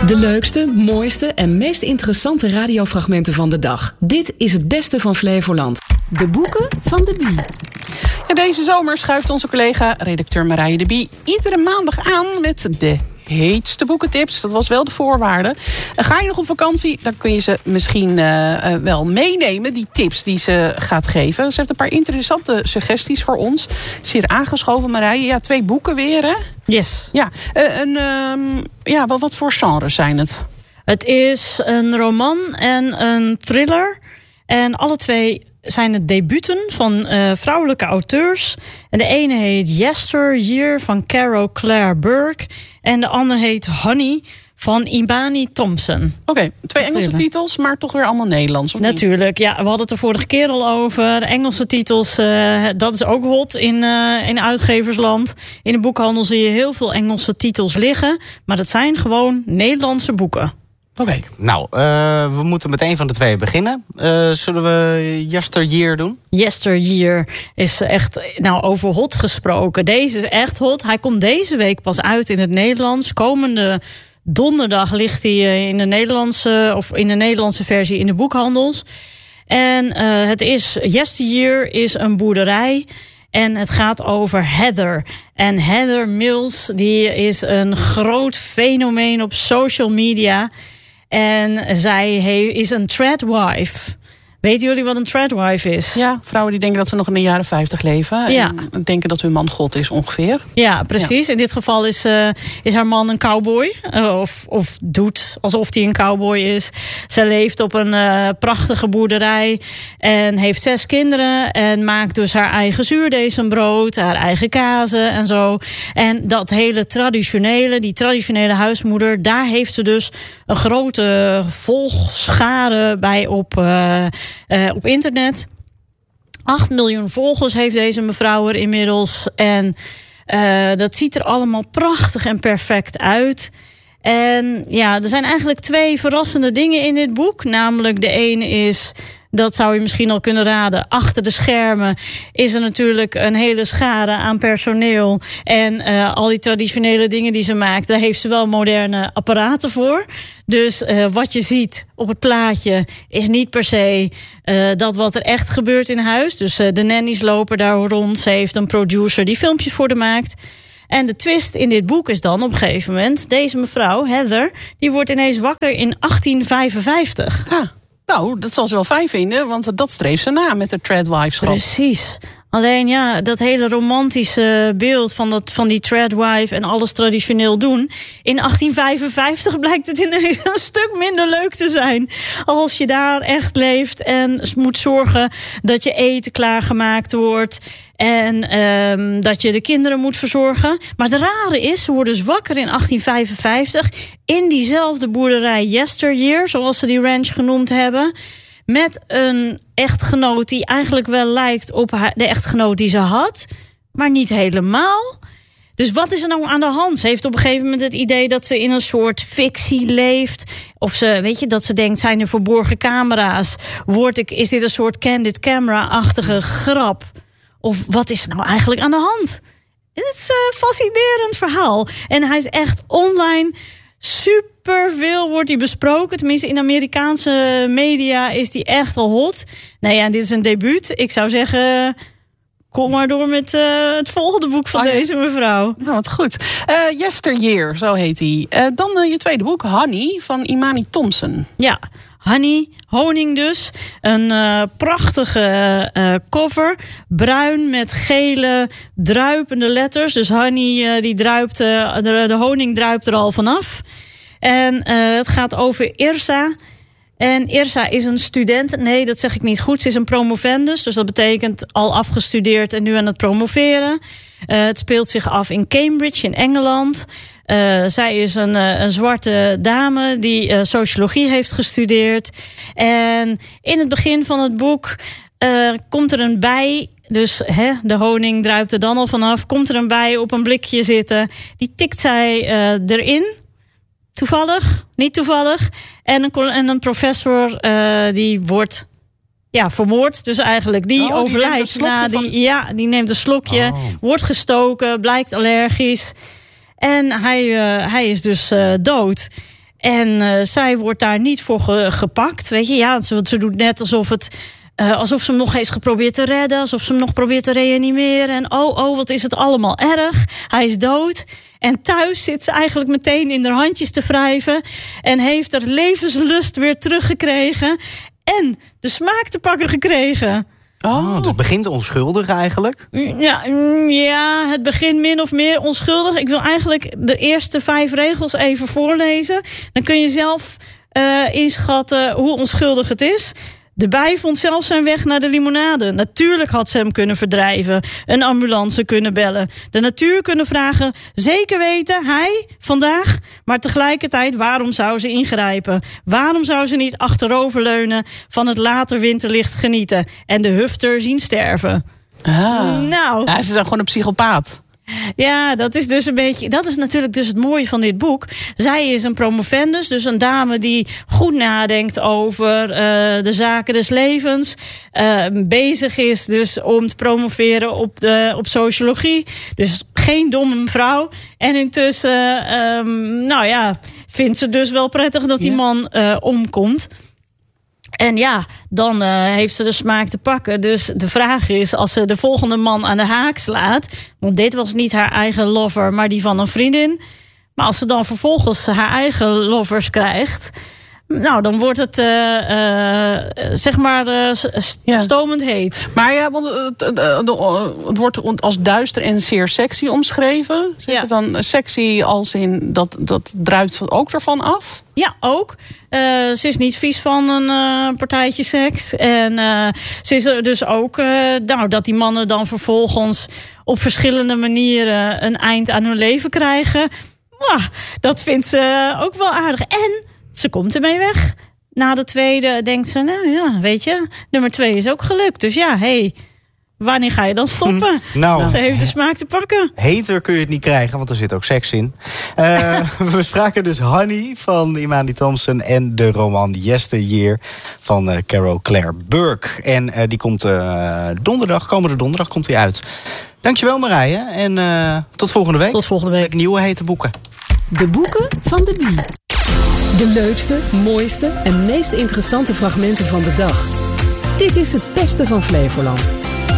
De leukste, mooiste en meest interessante radiofragmenten van de dag. Dit is het beste van Flevoland. De boeken van de Bie. Ja, deze zomer schuift onze collega, redacteur Marije de Bie, iedere maandag aan met de heetste boekentips. Dat was wel de voorwaarde. Ga je nog op vakantie, dan kun je ze misschien wel meenemen, die tips die ze gaat geven. Ze heeft een paar interessante suggesties voor ons. Is hier aangeschoven, Marije. Ja, 2 boeken weer, hè? Yes. Ja, wat voor genres zijn het? Het is een roman en een thriller. En alle 2 zijn het debuten van vrouwelijke auteurs. En de ene heet Yesteryear van Carol Clare Burke. En de andere heet Honey van Imani Thompson. Oké, 2 Engelse titels, maar toch weer allemaal Nederlands, of niet? Natuurlijk, ja. We hadden het er vorige keer al over. Engelse titels, dat is ook hot in uitgeversland. In de boekhandel zie je heel veel Engelse titels liggen. Maar dat zijn gewoon Nederlandse boeken. Oké. Nou, we moeten met een van de 2 beginnen. Zullen we Yesteryear doen? Yesteryear is echt, over hot gesproken. Deze is echt hot. Hij komt deze week pas uit in het Nederlands. Komende donderdag ligt hij in de Nederlandse versie in de boekhandels. En Yesteryear is een boerderij. En het gaat over Heather. En Heather Mills, die is een groot fenomeen op social media. En zij is een tradwife. Weten jullie wat een tradwife is? Ja, vrouwen die denken dat ze nog in de jaren 50 leven. Ja. En denken dat hun man God is ongeveer. Ja, precies. Ja. In dit geval is haar man een cowboy. Of doet alsof hij een cowboy is. Zij leeft op een prachtige boerderij. En heeft 6 kinderen. En maakt dus haar eigen zuurdesembrood. Haar eigen kazen en zo. En dat hele die traditionele huismoeder. Daar heeft ze dus een grote volgschare bij op internet. 8 miljoen volgers heeft deze mevrouw er inmiddels. En dat ziet er allemaal prachtig en perfect uit. En ja, er zijn eigenlijk 2 verrassende dingen in dit boek. Namelijk de ene is, dat zou je misschien al kunnen raden, achter de schermen is er natuurlijk een hele schare aan personeel. En al die traditionele dingen die ze maakt, daar heeft ze wel moderne apparaten voor. Dus wat je ziet op het plaatje is niet per se dat wat er echt gebeurt in huis. Dus de nannies lopen daar rond. Ze heeft een producer die filmpjes voor haar maakt. En de twist in dit boek is dan op een gegeven moment, deze mevrouw, Heather, die wordt ineens wakker in 1855. Ja. Nou, dat zal ze wel fijn vinden, want dat streeft ze na met de tradwife-schap. Precies. Alleen ja, dat hele romantische beeld van die tradwife en alles traditioneel doen. In 1855 blijkt het ineens een stuk minder leuk te zijn. Als je daar echt leeft en moet zorgen dat je eten klaargemaakt wordt. En dat je de kinderen moet verzorgen. Maar het rare is, ze wordt dus wakker in 1855 in diezelfde boerderij Yesteryear, zoals ze die ranch genoemd hebben. Met een echtgenoot die eigenlijk wel lijkt op de echtgenoot die ze had. Maar niet helemaal. Dus wat is er nou aan de hand? Ze heeft op een gegeven moment het idee dat ze in een soort fictie leeft. Of dat ze denkt, zijn er verborgen camera's? Is dit een soort candid camera-achtige grap? Of wat is er nou eigenlijk aan de hand? Het is een fascinerend verhaal. En hij is echt online superveel wordt hij besproken. Tenminste, in Amerikaanse media is hij echt al hot. Nou ja, dit is een debuut. Ik zou zeggen, kom maar door met het volgende boek van deze mevrouw. Nou, wat goed. Yesteryear, zo heet hij. Dan je tweede boek, Honey, van Imani Thompson. Ja, Honey, honing dus. Een prachtige cover. Bruin met gele druipende letters. Dus honey, de honing druipt er al vanaf. En het gaat over Irsa. En Irsa is een student. Nee, dat zeg ik niet goed. Ze is een promovendus. Dus dat betekent al afgestudeerd en nu aan het promoveren. Het speelt zich af in Cambridge in Engeland. Zij is een zwarte dame die sociologie heeft gestudeerd. En in het begin van het boek komt er een bij. Dus de honing druipt er dan al vanaf. Komt er een bij op een blikje zitten. Die tikt zij erin. Toevallig, niet toevallig. En een professor die wordt vermoord. Dus eigenlijk die overlijdt. Die neemt een slokje. Wordt gestoken, blijkt allergisch. En hij is dus dood. En zij wordt daar niet voor gepakt. Weet je, ja, ze doet net alsof ze hem nog heeft geprobeerd te redden. Alsof ze hem nog probeert te reanimeren. En wat is het allemaal erg. Hij is dood. En thuis zit ze eigenlijk meteen in haar handjes te wrijven. En heeft haar levenslust weer teruggekregen. En de smaak te pakken gekregen. Dus het begint onschuldig eigenlijk? Ja, het begint min of meer onschuldig. Ik wil eigenlijk de eerste 5 regels even voorlezen. Dan kun je zelf inschatten hoe onschuldig het is. De bij vond zelf zijn weg naar de limonade. Natuurlijk had ze hem kunnen verdrijven. Een ambulance kunnen bellen. De natuur kunnen vragen. Zeker weten, hij, vandaag. Maar tegelijkertijd, waarom zou ze ingrijpen? Waarom zou ze niet achteroverleunen, van het later winterlicht genieten en de hufter zien sterven? Nou. Ja, ze is dan gewoon een psychopaat. Ja, dat is dus een beetje. Dat is natuurlijk dus het mooie van dit boek. Zij is een promovendus, dus een dame die goed nadenkt over de zaken des levens. Bezig is dus om te promoveren op sociologie. Dus geen domme mevrouw. En intussen, vindt ze dus wel prettig dat die man omkomt. En ja, dan heeft ze de smaak te pakken. Dus de vraag is, als ze de volgende man aan de haak slaat, want dit was niet haar eigen lover, maar die van een vriendin. Maar als ze dan vervolgens haar eigen lovers krijgt, nou, dan wordt het stomend heet. Maar ja, want het wordt als duister en zeer sexy omschreven. Zit er dan sexy als in dat druipt ook ervan af? Ja, ook. Ze is niet vies van een partijtje seks. En ze is er dus ook dat die mannen dan vervolgens op verschillende manieren een eind aan hun leven krijgen. Dat vindt ze ook wel aardig. En ze komt ermee weg. Na de tweede denkt ze, nou ja, weet je, nummer 2 is ook gelukt. Dus ja, wanneer ga je dan stoppen? Ze heeft de smaak te pakken. Heter kun je het niet krijgen, want er zit ook seks in. We spraken dus Honey van Imani Thompson en de roman Yesteryear van Carol Claire Burke. En die komt komende donderdag komt die uit. Dankjewel Marije en tot volgende week. Tot volgende week. Met nieuwe hete boeken. De boeken van de Bie. De leukste, mooiste en meest interessante fragmenten van de dag. Dit is het beste van Flevoland.